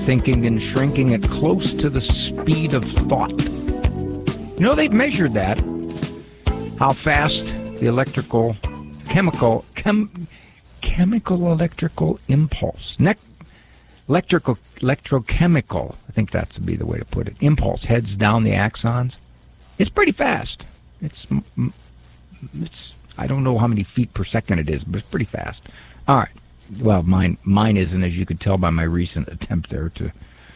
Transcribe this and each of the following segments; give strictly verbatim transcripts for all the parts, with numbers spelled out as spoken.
thinking and shrinking at close to the speed of thought. You know, they've measured that, how fast the electrical, chemical, chem, chemical electrical impulse, ne- electrical, electrochemical, I think that's would be the way to put it, impulse heads down the axons. It's pretty fast. It's, it's, I don't know how many feet per second it is, but it's pretty fast. All right. Well, mine mine isn't, as you could tell by my recent attempt there to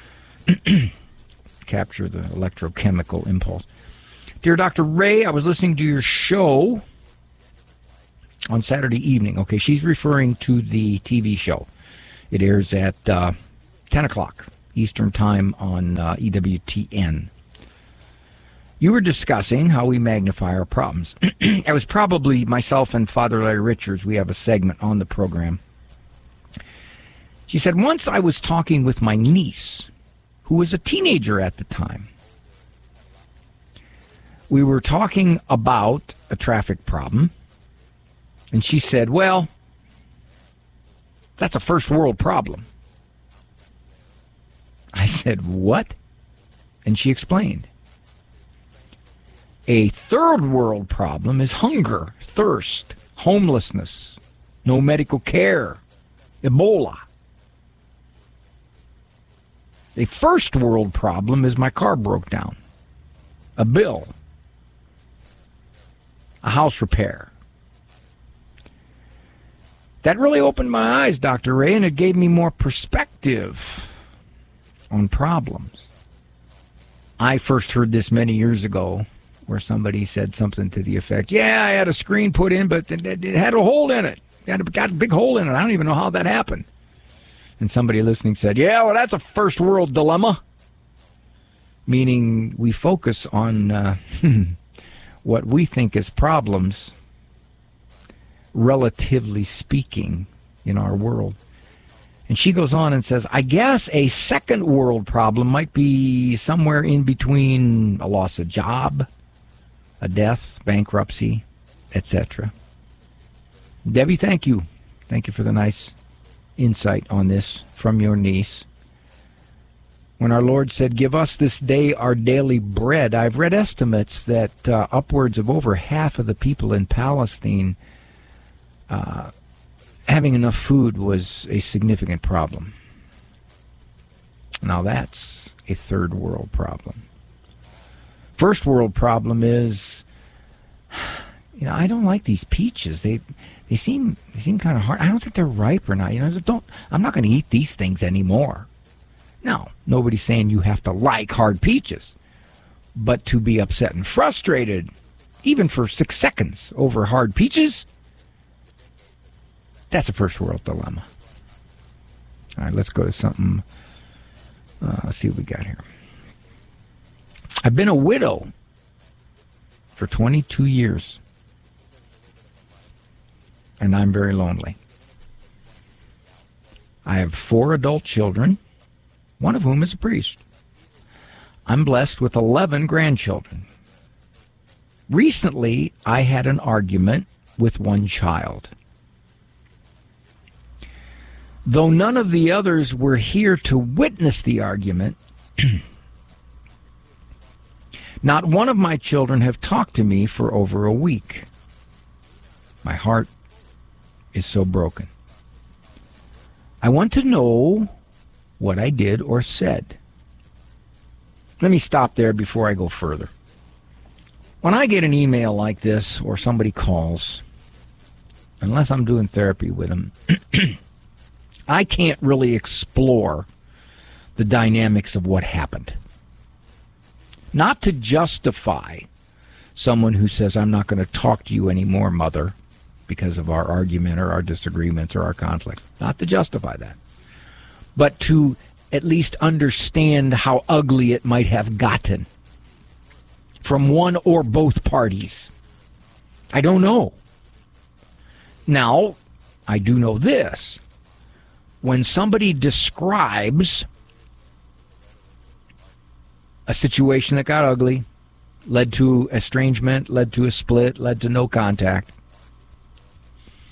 capture the electrochemical impulse. Dear Doctor Ray, I was listening to your show on Saturday evening. Okay, she's referring to the T V show. It airs at uh, ten o'clock Eastern Time on uh, E W T N. You were discussing how we magnify our problems. It was probably myself and Father Larry Richards. We have a segment on the program. She said, once I was talking with my niece, who was a teenager at the time. We were talking about a traffic problem, and she said, well, that's a first world problem. I said, what? And she explained. A third world problem is hunger, thirst, homelessness, no medical care, Ebola. A first world problem is my car broke down, a bill, a house repair. That really opened my eyes, Doctor Ray, and it gave me more perspective on problems. I first heard this many years ago, where somebody said something to the effect, yeah, I had a screen put in, but it, it had a hole in it. It had a, got a big hole in it. I don't even know how that happened. And somebody listening said, yeah, well, that's a first world dilemma. Meaning we focus on uh, what we think is problems, relatively speaking, in our world. And she goes on and says, I guess a second world problem might be somewhere in between a loss of job, a death, bankruptcy, et cetera. Debbie, thank you. Thank you for the nice insight on this from your niece. When our Lord said, give us this day our daily bread, I've read estimates that uh, upwards of over half of the people in Palestine uh, having enough food was a significant problem. Now that's a third world problem. First world problem is, you know, I don't like these peaches. They they seem they seem kind of hard. I don't think they're ripe or not. You know, don't. I'm not going to eat these things anymore. No, nobody's saying you have to like hard peaches, but to be upset and frustrated, even for six seconds over hard peaches, that's a first world dilemma. All right, let's go to something. Uh, let's see what we got here. I've been a widow for twenty-two years, and I'm very lonely. I have four adult children, one of whom is a priest. I'm blessed with eleven grandchildren. Recently, I had an argument with one child. Though none of the others were here to witness the argument, not one of my children have talked to me for over a week. My heart is so broken. I want to know what I did or said. Let me stop there before I go further. When I get an email like this or somebody calls, unless I'm doing therapy with them, I can't really explore the dynamics of what happened. Not to justify someone who says, I'm not going to talk to you anymore, mother, because of our argument or our disagreements or our conflict. Not to justify that. But to at least understand how ugly it might have gotten from one or both parties. I don't know. Now, I do know this. When somebody describes a situation that got ugly, led to estrangement, led to a split, led to no contact,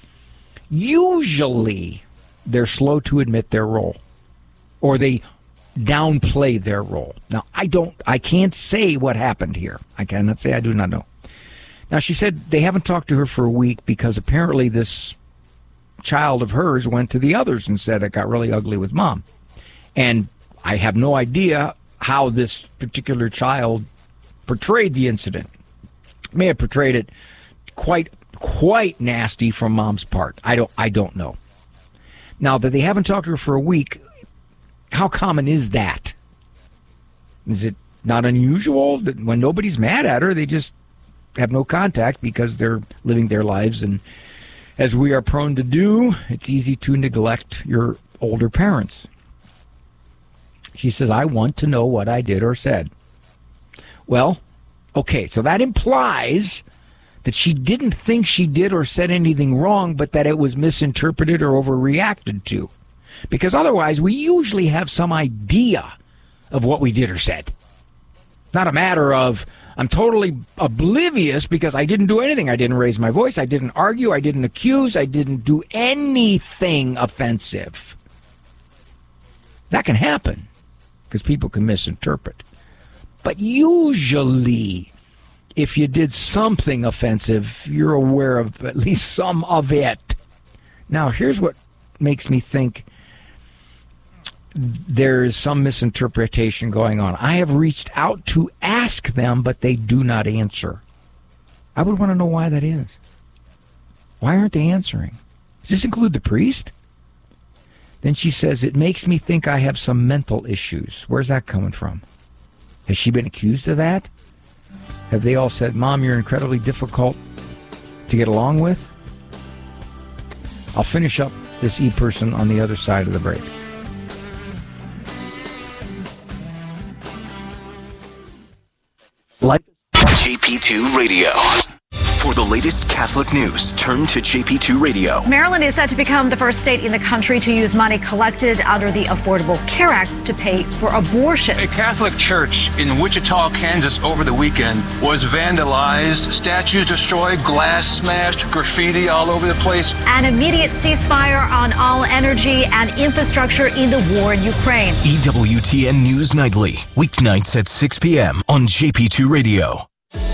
usually they're slow to admit their role. Or they downplay their role. Now, I don't, I can't say what happened here. I cannot say I do not know. Now, she said they haven't talked to her for a week because apparently this child of hers went to the others and said it got really ugly with mom. And I have no idea how this particular child portrayed the incident. May have portrayed it quite, quite nasty from mom's part. I don't, I don't know. Now that they haven't talked to her for a week, how common is that? Is it not unusual that when nobody's mad at her, they just have no contact because they're living their lives? And as we are prone to do, it's easy to neglect your older parents. She says, I want to know what I did or said. Well, okay, so that implies that she didn't think she did or said anything wrong, but that it was misinterpreted or overreacted to. Because otherwise, we usually have some idea of what we did or said. Not a matter of, I'm totally oblivious because I didn't do anything. I didn't raise my voice. I didn't argue. I didn't accuse. I didn't do anything offensive. That can happen because people can misinterpret. But usually, if you did something offensive, you're aware of at least some of it. Now, here's what makes me think there's some misinterpretation going on. I have reached out to ask them, but they do not answer. I would want to know why that is. Why aren't they answering? Does this include the priest? Then she says, it makes me think I have some mental issues. Where's that coming from? Has she been accused of that? Have they all said, Mom, you're incredibly difficult to get along with? I'll finish up this e-person on the other side of the break. Life. J P two Radio. For the latest Catholic news, turn to J P two Radio. Maryland is set to become the first state in the country to use money collected under the Affordable Care Act to pay for abortions. A Catholic church in Wichita, Kansas over the weekend was vandalized, statues destroyed, glass smashed, graffiti all over the place. An immediate ceasefire on all energy and infrastructure in the war in Ukraine. E W T N News Nightly, weeknights at six p.m. on J P two Radio.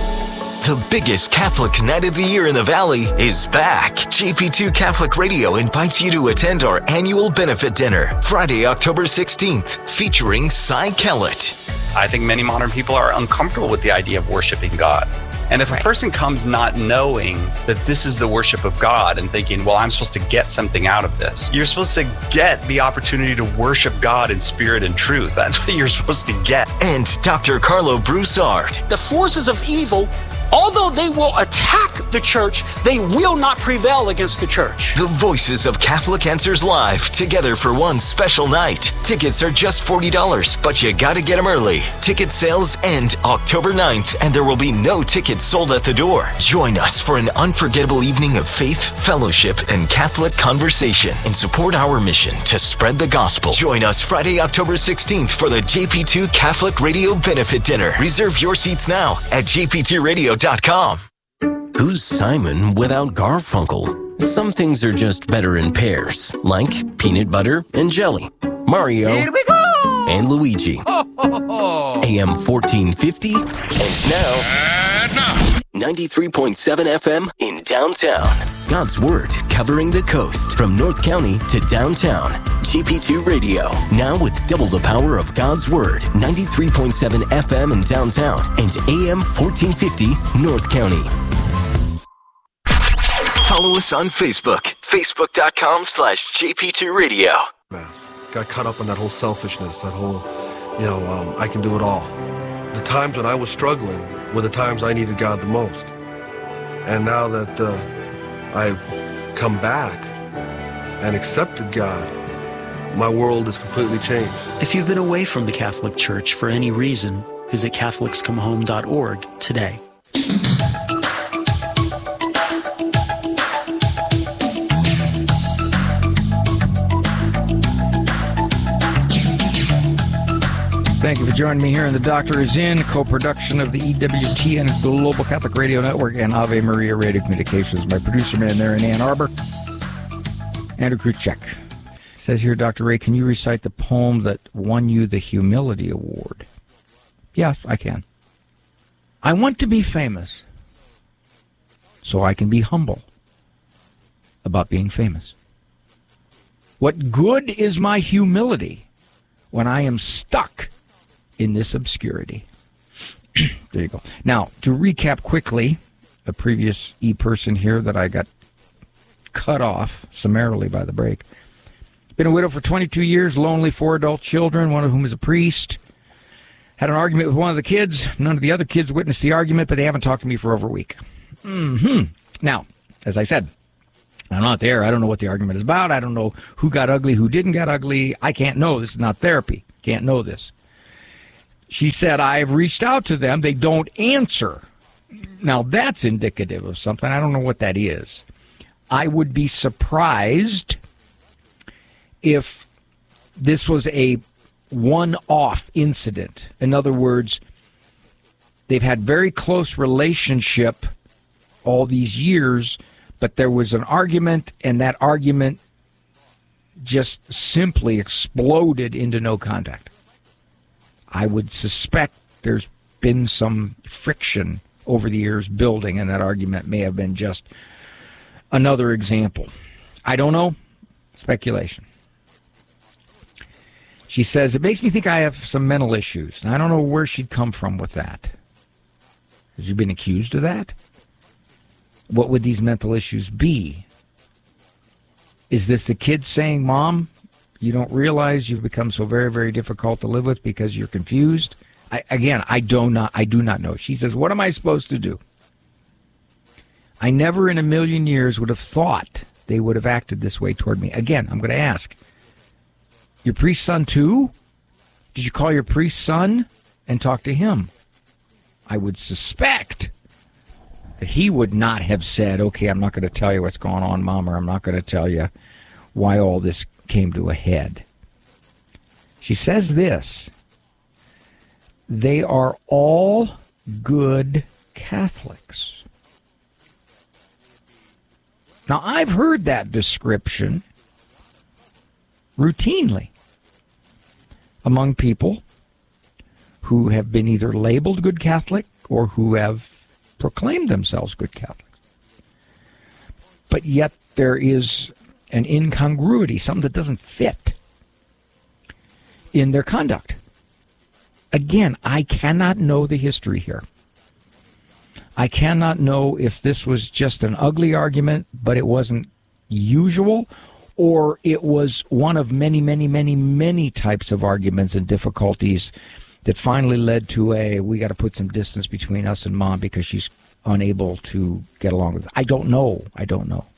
The biggest Catholic night of the year in the Valley is back. J P two Catholic Radio invites you to attend our annual benefit dinner, Friday, October sixteenth, featuring Cy Kellett. I think many modern people are uncomfortable with the idea of worshiping God. And if right. a person comes not knowing that this is the worship of God and thinking, well, I'm supposed to get something out of this. You're supposed to get the opportunity to worship God in spirit and truth. That's what you're supposed to get. And Doctor Carlo Broussard. The forces of evil, although they will attack the church, they will not prevail against the church. The voices of Catholic Answers Live together for one special night. Tickets are just forty dollars, but you gotta get them early. Ticket sales end October ninth, and there will be no tickets sold at the door. Join us for an unforgettable evening of faith, fellowship, and Catholic conversation and support our mission to spread the gospel. Join us Friday, October sixteenth for the J P two Catholic Radio Benefit Dinner. Reserve your seats now at j p two radio dot com. Who's Simon without Garfunkel? Some things are just better in pairs, like peanut butter and jelly. Mario Here we go! And Luigi. Ho, ho, ho. A M fourteen fifty, and now, and now ninety-three point seven F M in downtown. God's Word covering the coast from North County to downtown. J P two Radio, now with double the power of God's Word. ninety-three point seven F M in downtown and A M fourteen fifty North County. Follow us on Facebook, facebook.com slash JP2Radio. Got caught up in that whole selfishness, that whole, you know, um, I can do it all. The times when I was struggling were the times I needed God the most. And now that uh, I've come back and accepted God, my world has completely changed. If you've been away from the Catholic Church for any reason, visit catholics come home dot org today. Thank you for joining me here in The Doctor Is In, co-production of the E W T N Global Catholic Radio Network and Ave Maria Radio Communications. My producer man there in Ann Arbor, Andrew Kruchek. Says here, Doctor Ray, can you recite the poem that won you the Humility Award? Yes, I can. I want to be famous so I can be humble about being famous. What good is my humility when I am stuck in this obscurity? There you go. Now, to recap quickly, a previous e-person here that I got cut off summarily by the break. Been a widow for twenty-two years, lonely, four adult children, one of whom is a priest. Had an argument with one of the kids. None of the other kids witnessed the argument, but they haven't talked to me for over a week. Mm-hmm. Now, as I said, I'm not there. I don't know what the argument is about. I don't know who got ugly, who didn't get ugly. I can't know. This is not therapy. Can't know this. She said, I've reached out to them. They don't answer. Now, that's indicative of something. I don't know what that is. I would be surprised if this was a one-off incident. In other words, they've had very close relationship all these years, but there was an argument, and that argument just simply exploded into no contact. I would suspect there's been some friction over the years building, and that argument may have been just another example. I don't know. Speculation. She says, it makes me think I have some mental issues. And I don't know where she'd come from with that. Has she been accused of that? What would these mental issues be? Is this the kid saying, Mom, you don't realize you've become so very, very difficult to live with because you're confused? I, again, I do not, I do not know. She says, what am I supposed to do? I never in a million years would have thought they would have acted this way toward me. Again, I'm going to ask, your priest son too? Did you call your priest son and talk to him? I would suspect that he would not have said, okay, I'm not going to tell you what's going on, Mom, or I'm not going to tell you why all this came to a head. She says this, they are all good Catholics. Now, I've heard that description routinely among people who have been either labeled good Catholic or who have proclaimed themselves good Catholics. But yet there is an incongruity, something that doesn't fit in their conduct. Again, I cannot know the history here. I cannot know if this was just an ugly argument, but it wasn't usual, or it was one of many, many, many, many types of arguments and difficulties that finally led to a, we got to put some distance between us and Mom because she's unable to get along with it. I don't know. I don't know.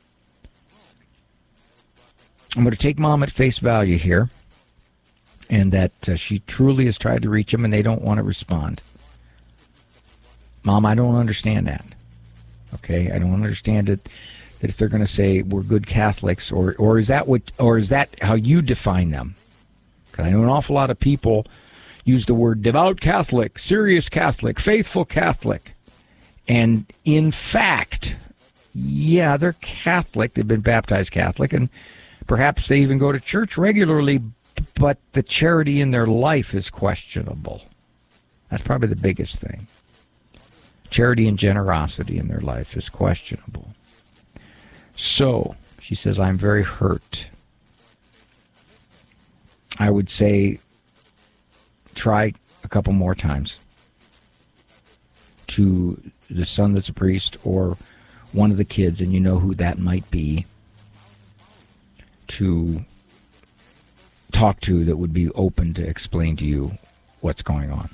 I'm going to take Mom at face value here, and that uh, she truly has tried to reach him and they don't want to respond. Mom, I don't understand that. Okay, I don't understand it. That if they're going to say we're good Catholics, or or is that what, or is that how you define them? Because I know an awful lot of people use the word devout Catholic, serious Catholic, faithful Catholic, and in fact, yeah, they're Catholic. They've been baptized Catholic, and perhaps they even go to church regularly, but the charity in their life is questionable. That's probably the biggest thing. Charity and generosity in their life is questionable. So, she says, I'm very hurt. I would say try a couple more times to the son that's a priest or one of the kids, and you know who that might be, to talk to that would be open to explain to you what's going on.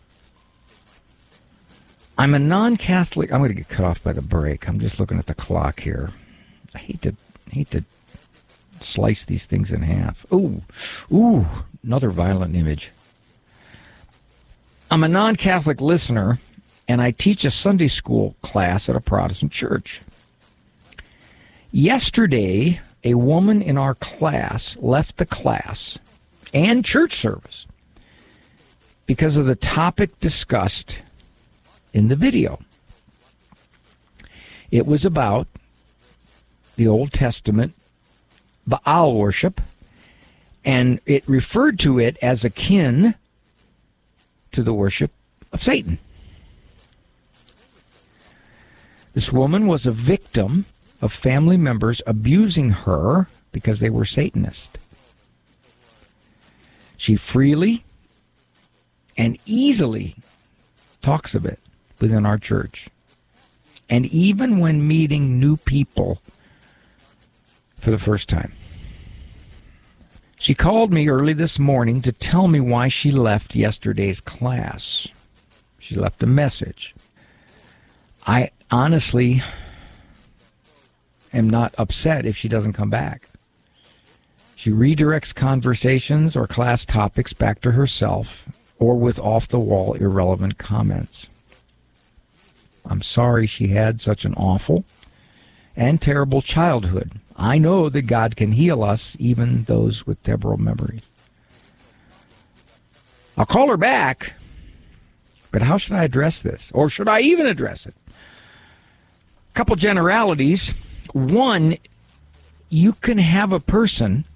I'm a non-Catholic. I'm going to get cut off by the break. I'm just looking at the clock here. I hate to hate to slice these things in half. Ooh, ooh, another violent image. I'm a non-Catholic listener, and I teach a Sunday school class at a Protestant church. Yesterday, a woman in our class left the class and church service because of the topic discussed in the video. It was about the Old Testament Baal worship And it referred to it as akin to the worship of Satan. This woman was a victim of family members abusing her because they were Satanist. She freely and easily talks of it within our church. And even when meeting new people for the first time. She called me early this morning to tell me why she left yesterday's class. She left a message. I honestly am not upset if she doesn't come back. She redirects conversations or class topics back to herself or with off-the-wall irrelevant comments. I'm sorry she had such an awful and terrible childhood. I know that God can heal us, even those with terrible memories. I'll call her back, but how should I address this? Or should I even address it? A couple generalities. One, you can have a person,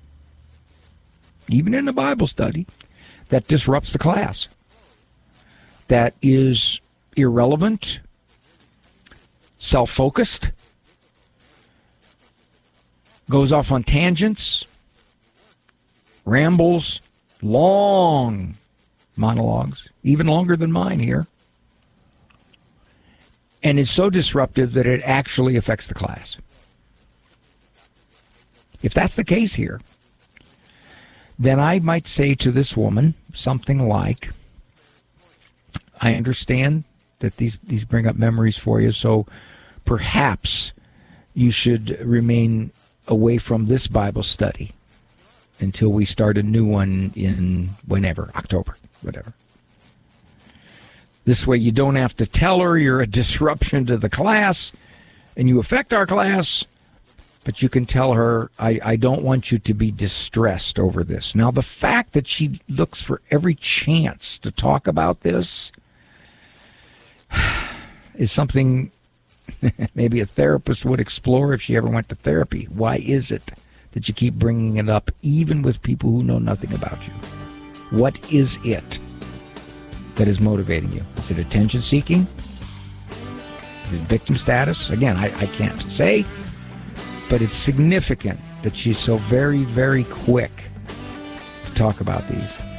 even in a Bible study, that disrupts the class, that is irrelevant, self-focused, goes off on tangents, rambles, long monologues, even longer than mine here, and is so disruptive that it actually affects the class. If that's the case here, then I might say to this woman something like, I understand that these, these bring up memories for you, so perhaps you should remain away from this Bible study until we start a new one in whenever, October, whatever. This way you don't have to tell her you're a disruption to the class and you affect our class, but you can tell her, I, I don't want you to be distressed over this. Now, the fact that she looks for every chance to talk about this is something maybe a therapist would explore if she ever went to therapy. Why is it that you keep bringing it up, even with people who know nothing about you? What is it that is motivating you? Is it attention seeking? Is it victim status? Again, I, I can't say, but it's significant that she's so very, very quick to talk about these.